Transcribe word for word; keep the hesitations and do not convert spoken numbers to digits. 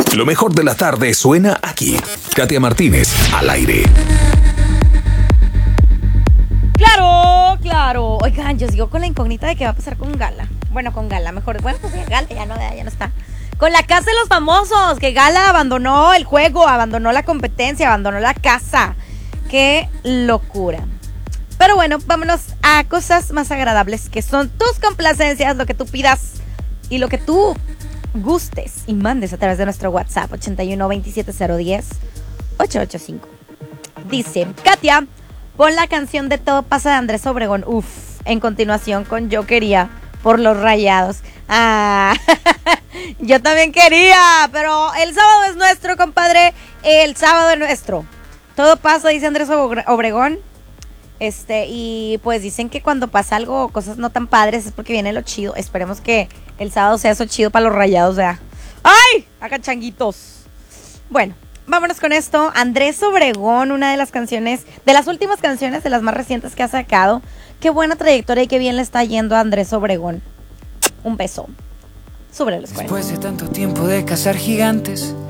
Lo mejor de la tarde suena aquí. Katia Martínez, al aire. Claro, claro. Oigan, yo sigo con la incógnita de qué va a pasar con Gala. Bueno, con Gala, mejor. Bueno, pues ya Gala ya no, ya no está. Con la casa de los famosos, que Gala abandonó el juego, abandonó la competencia, abandonó la casa. Qué locura. Pero bueno, vámonos a cosas más agradables, que son tus complacencias, lo que tú pidas y lo que tú gustes y mandes a través de nuestro WhatsApp ochenta y uno, veintisiete cero diez, ochocientos ochenta y cinco. Dice, Katia, pon la canción de Todo pasa de Andrés Obregón. Uf, en continuación con Yo quería por los Rayados. Ah, yo también quería, pero el sábado es nuestro, compadre. El sábado es nuestro. Todo pasa, dice Andrés Obregón. Este, y pues dicen que cuando pasa algo, cosas no tan padres, es porque viene lo chido. Esperemos que el sábado sea eso chido para los Rayados, ¿verdad? ¡Ay! Hagan changuitos. Bueno, vámonos con esto. Andrés Obregón, una de las canciones, de las últimas canciones, de las más recientes que ha sacado. Qué buena trayectoria y qué bien le está yendo a Andrés Obregón. Un beso. Sobre los cuernos. Después de tanto tiempo de cazar gigantes,